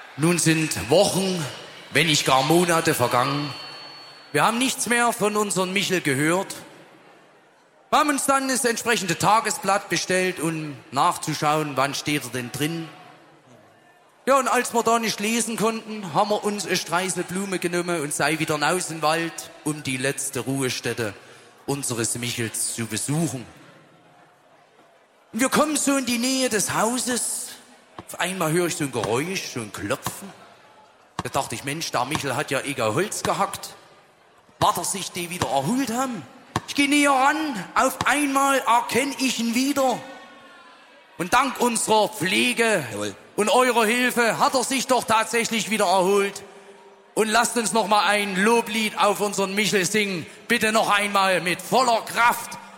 Nun sind Wochen, wenn nicht gar Monate vergangen. Wir haben nichts mehr von unserem Michel gehört. Wir haben uns dann das entsprechende Tagesblatt bestellt, um nachzuschauen, wann steht er denn drin. Ja, und als wir da nicht lesen konnten, haben wir uns eine Streisel Blume genommen und sei wieder hinaus in den Wald, um die letzte Ruhestätte unseres Michels zu besuchen. Und wir kommen so in die Nähe des Hauses. Auf einmal höre ich so ein Geräusch, so ein Klopfen. Da dachte ich, Mensch, der Michel hat ja eher Holz gehackt. War er sich die wieder erholt haben? Ich gehe näher ran, auf einmal erkenne ich ihn wieder. Und dank unserer Pflege und eurer Hilfe hat er sich doch tatsächlich wieder erholt. Und lasst uns noch mal ein Loblied auf unseren Michel singen. Bitte noch einmal mit voller Kraft.